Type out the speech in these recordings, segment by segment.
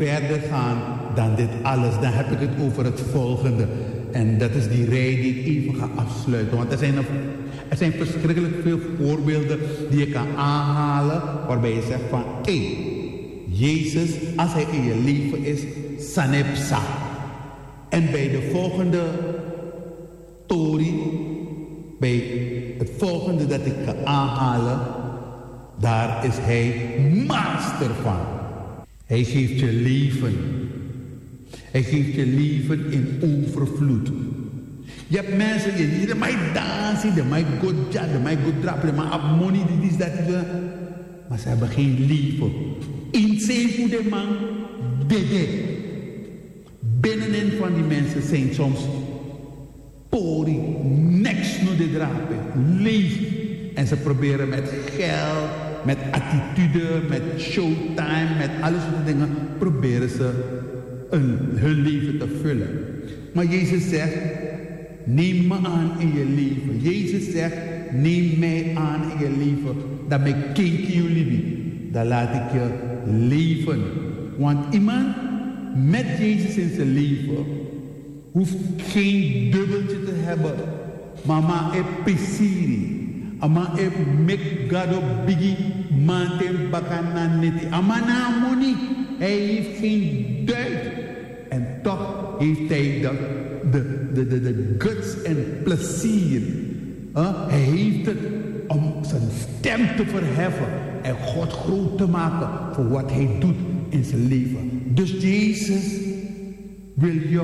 verder gaan dan dit alles, dan heb ik het over het volgende. En dat is die rij die ik even ga afsluiten. Want er zijn verschrikkelijk veel voorbeelden die je kan aanhalen, waarbij je zegt van, Jezus, als hij in je leven is, sanepsa. En bij de volgende Tori, bij het volgende dat ik ga aanhalen, daar is hij master van. Hij geeft je leven. Hij geeft je leven in overvloed. Je hebt mensen die mij dansen, die mij goed ja, die mij goed drapen, die mij op money, dit is dat. Maar ze hebben geen leven. In zeven de man, dede. Binnenin van die mensen zijn soms pori, niks nog de drapen, leeg. En ze proberen met geld, met attitude, met showtime, met alles soort dingen, proberen ze hun leven te vullen. Maar Jezus zegt, neem me aan in je leven. Jezus zegt, neem mij aan in je leven. Dat mij kinky jullie. Dan laat ik je leven. Want iemand met Jezus in zijn leven hoeft geen dubbeltje te hebben. Mama e pesiri. Ama e mekgado bigi mantem bakana neti. Ama na money. Hij heeft geen duit. En toch heeft hij de guts en plezier. Hij heeft het om zijn stem te verheffen. En God groot te maken voor wat hij doet in zijn leven. Dus Jezus wil jou,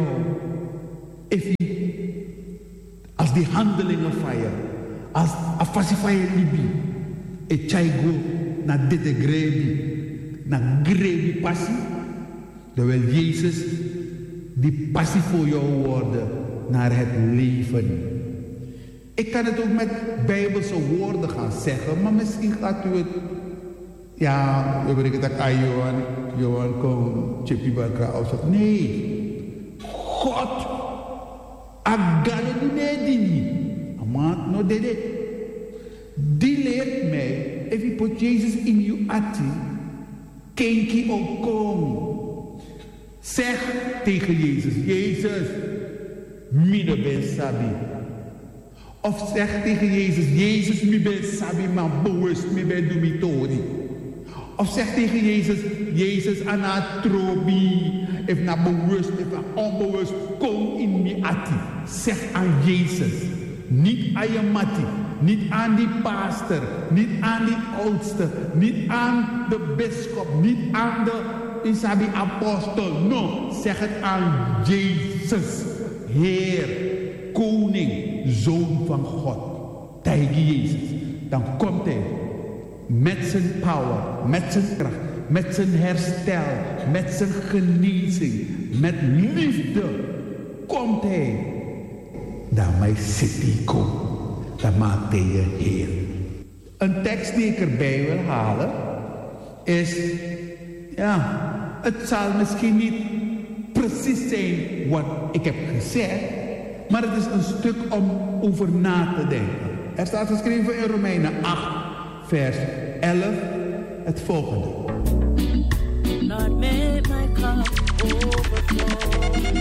als die handelingen van je, als afasi van je libi, et jij go naar dit grebi, naar grebi passie, dan wil Jezus die passie voor jou worden naar het leven. Ik kan het ook met Bijbelse woorden gaan zeggen, maar misschien gaat u het, ja, we brengen het aan Johan, kom, Chippy Bakra, of zo. Nee, God, agade die medini, amat no dede, die leert mij, if you put Jesus in you ati, kenki okom. Zeg tegen Jezus, Jezus, mine ben sabi. Of zeg tegen Jezus, Jezus, mi ben sabi, maar bewust, mi ben dumitori. Of zeg tegen Jezus, Jezus, anatrobi. If na bewust, if na onbewust, kom in mi ati. Zeg aan Jezus, niet aan je mati, niet aan die pastor, niet aan die oudste, niet aan de bisschop, niet aan de Isabi apostel. No, zeg het aan Jezus, Heer, Koning, Zoon van God. Tegen Jezus. Dan komt hij met zijn power, met zijn kracht, met zijn herstel, met zijn genezing, met liefde. Komt hij. Daarmee zit hij kom. Dan maakt hij je Heer. Een tekst die ik erbij wil halen is, ja, het zal misschien niet precies zijn wat ik heb gezegd, maar het is een stuk om over na te denken. Er staat geschreven in Romeinen 8, vers 11, het volgende. Lord, make my cup overflow.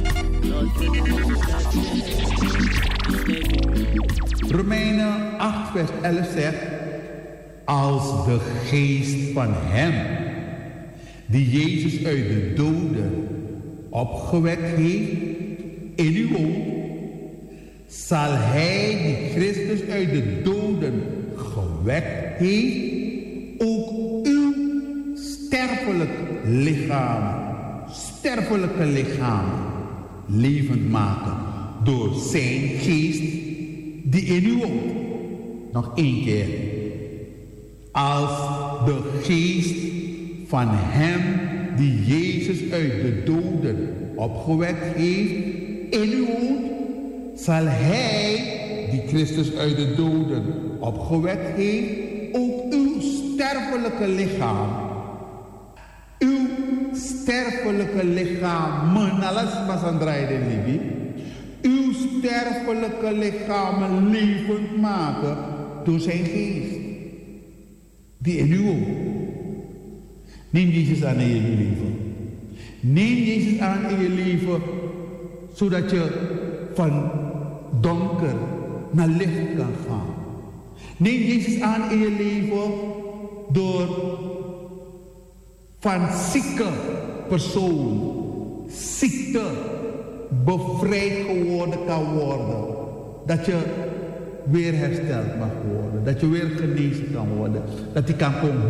Romeinen 8, vers 11 zegt, als de geest van hem die Jezus uit de doden opgewekt heeft in u woont, zal hij die Christus uit de doden gewekt heeft ook uw sterfelijke lichaam levend maken door zijn geest die in u woont. Nog één keer. Als de geest van hem die Jezus uit de doden opgewekt heeft in u woont, zal hij die Christus uit de doden opgewekt heeft ook uw sterfelijke lichaam, menalas masandraide libi, uw sterfelijke lichaam levend maken door zijn geest die in u woont. Neem Jezus aan in je leven. Neem Jezus aan in je leven, zodat je van donker naar licht kan gaan. Neem Jezus aan in je leven door van zieke persoon, ziekte, bevrijd geworden kan worden. Dat je weer hersteld mag worden. Dat je weer genezen kan worden. Dat je kan komen